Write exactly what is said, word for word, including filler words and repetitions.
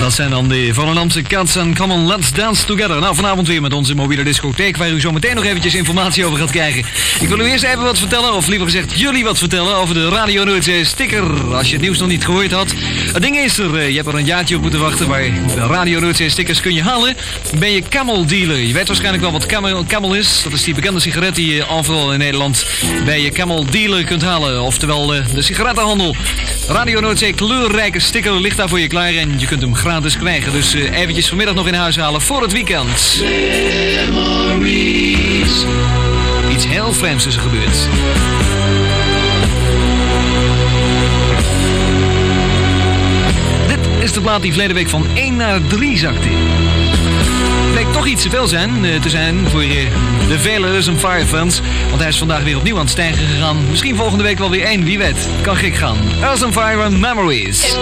Dat zijn dan de Volendamse Cats en Come on, let's dance together. Nou, vanavond weer met onze mobiele discotheek, waar u zo meteen nog eventjes informatie over gaat krijgen. Ik wil u eerst even wat vertellen, of liever gezegd jullie wat vertellen, over de Radio Noordzee sticker. Als je het nieuws nog niet gehoord had. Het ding is er, je hebt er een jaartje op moeten wachten, maar de Radio Noordzee stickers kun je halen. Ben je Camel dealer. Je weet waarschijnlijk wel wat Camel, Camel is. Dat is die bekende sigaret die je overal in Nederland bij je Camel dealer kunt halen. Oftewel de, de sigarettenhandel. Radio Noordzee kleurrijke sticker ligt daar voor je klaar en je kunt hem gratis krijgen. Dus uh, eventjes vanmiddag nog in huis halen voor het weekend. Memories. Iets heel vreemds is er gebeurd. Dit is de plaat die verleden week van één naar drie zakte. Bleek toch iets te veel zijn, uh, te zijn voor uh, de vele Earth and Fire fans. Want hij is vandaag weer opnieuw aan het stijgen gegaan. Misschien volgende week wel weer één, wie weet. Kan gek gaan. Earth and Fire Memories.